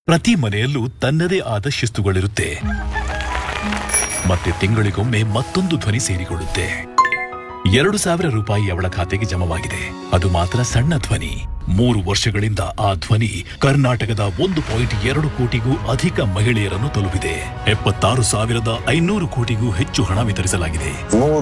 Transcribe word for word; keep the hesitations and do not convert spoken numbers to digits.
ಪ್ರತಿ ಮನೆಯಲ್ಲೂ ತನ್ನದೇ ಆದ ಶಿಸ್ತುಗಳಿರುತ್ತೆ. ಮತ್ತೆ ತಿಂಗಳಿಗೊಮ್ಮೆ ಮತ್ತೊಂದು ಧ್ವನಿ ಸೇರಿಕೊಳ್ಳುತ್ತೆ. ಎರಡು ಸಾವಿರ ರೂಪಾಯಿ ಅವಳ ಖಾತೆಗೆ ಜಮವಾಗಿದೆ. ಅದು ಮಾತ್ರ ಸಣ್ಣ ಧ್ವನಿ. ಮೂರು ವರ್ಷಗಳಿಂದ ಆ ಧ್ವನಿ ಕರ್ನಾಟಕದ ಒಂದು ಪಾಯಿಂಟ್ ಎರಡು ಕೋಟಿಗೂ ಅಧಿಕ ಮಹಿಳೆಯರನ್ನು ತಲುಪಿದೆ. ಎಪ್ಪತ್ತಾರು ಸಾವಿರದ ಐನೂರು ಕೋಟಿಗೂ ಹೆಚ್ಚು ಹಣ ವಿತರಿಸಲಾಗಿದೆ.